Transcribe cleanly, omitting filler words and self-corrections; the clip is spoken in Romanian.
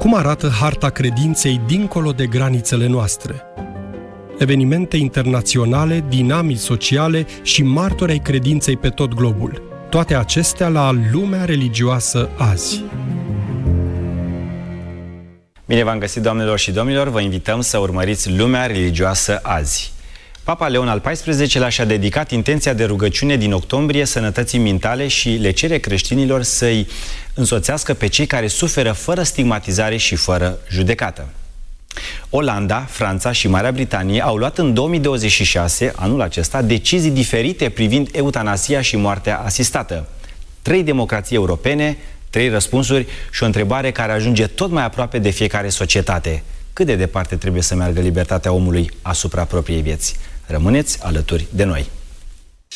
Cum arată harta credinței dincolo de granițele noastre? Evenimente internaționale, dinamici sociale și martori ai credinței pe tot globul. Toate acestea la Lumea Religioasă azi. Bine v-am găsit, doamnelor și domnilor, vă invităm să urmăriți Lumea Religioasă azi. Papa Leon al XIV-lea și-a dedicat intenția de rugăciune din octombrie sănătății mintale și le cere creștinilor să-i însoțească pe cei care suferă fără stigmatizare și fără judecată. Olanda, Franța și Marea Britanie au luat în 2026, anul acesta, decizii diferite privind eutanasia și moartea asistată. 3 democrații europene, 3 răspunsuri și o întrebare care ajunge tot mai aproape de fiecare societate. Cât de departe trebuie să meargă libertatea omului asupra propriei vieți? Rămâneți alături de noi!